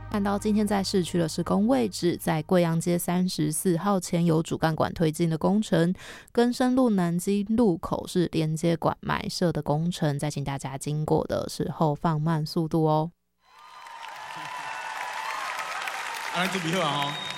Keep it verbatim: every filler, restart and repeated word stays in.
看到今天在市区的施工位置，在贵阳街三十四号前有主干管推进的工程，跟深路南京路口是连接管埋设的工程，再请大家经过的时候放慢速度哦。 啊，咱准备好啊！